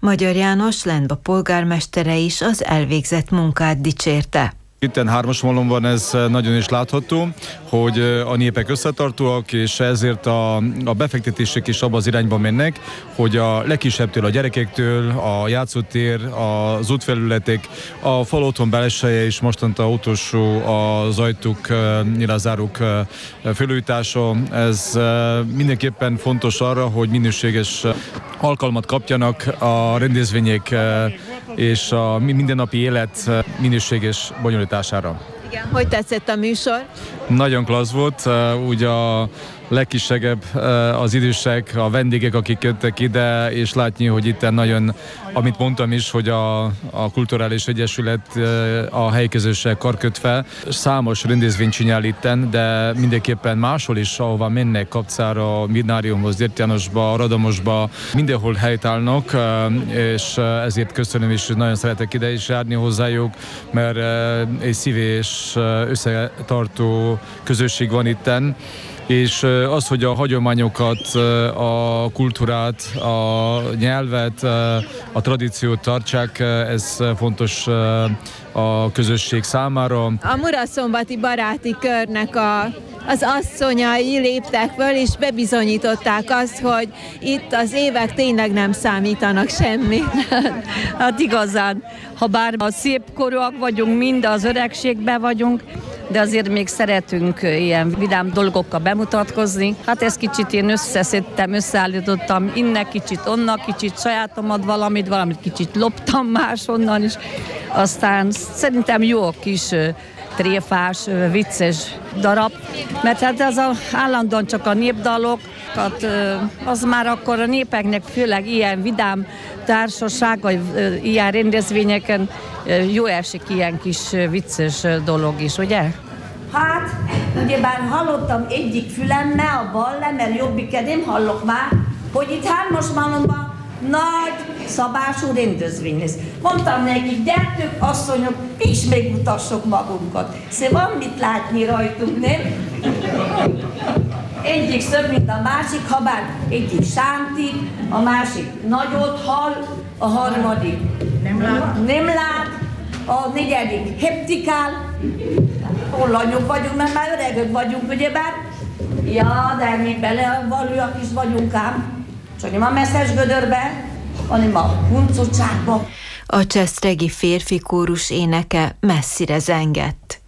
Magyar János, Lendva polgármestere is az elvégzett munkát dicsérte. Itten Hármasmalomban ez nagyon is látható, hogy a népek összetartóak, és ezért a befektetések is abban az irányba mennek, hogy a legkisebbtől, a gyerekektől, a játszótér, az útfelületek, a fal otthon belseje is mostantól utolsó az ajtók, nyilázárók felújítása. Ez mindenképpen fontos arra, hogy minőséges alkalmat kapjanak a rendezvények és a mindennapi élet minőséges bonyolítására. Igen, hogy tetszett a műsor? Nagyon klassz volt, úgy a legkisebb az idősek, a vendégek, akik jöttek ide, és látni, hogy itt nagyon, amit mondtam is, hogy a Kulturális Egyesület a helyi közösség karkötve számos rendezvényt csinál itten, de mindenképpen máshol is, ahova mennek, Kapcára, Midnáriumhoz, Dér Jánosba, Radomosba, mindenhol helytállnak, és ezért köszönöm, és nagyon szeretek ide is járni hozzájuk, mert egy szívés, összetartó közösség van itten, és az, hogy a hagyományokat, a kultúrát, a nyelvet, a tradíciót tartsák, ez fontos a közösség számára. A Muraszombati baráti körnek az asszonyai léptek föl, és bebizonyították azt, hogy itt az évek tényleg nem számítanak semmit. Hát igazán, ha bár a szépkorúak vagyunk, mind az öregségben vagyunk, de azért még szeretünk ilyen vidám dolgokkal bemutatkozni. Hát ezt kicsit én összeszedtem, összeállítottam, innen kicsit, onnan kicsit, sajátomat valamit kicsit loptam máshonnan is. Aztán szerintem jó kis tréfás, vicces darab, mert hát ez állandóan csak a népdalokat, az már akkor a népeknek főleg ilyen vidám társaság, vagy ilyen rendezvényeken jó esik ilyen kis vicces dolog is, ugye? Hát, ugyebár hallottam egyik fülemmel, a bal, mert jobbiket nem hallok már, hogy itt Hármasmalomban nagy szabású rendezvény lesz. Mondtam nekik, gyertök, asszonyok, mi is megmutassuk magunkat. Szóval van mit látni rajtunk, nem? Egyik szöbb, mint a másik, habár egyik sánti, a másik nagyot hall, a harmadik nem lát, a negyedik heptikál. Lanyok vagyunk, mert már öregök vagyunk, ugyebár? Ja, de mi belevalóak is vagyunk ám. Csak nem a messzes gödörbe, hanem a huncutságba. A csesztregi férfi kórus éneke messzire zengett.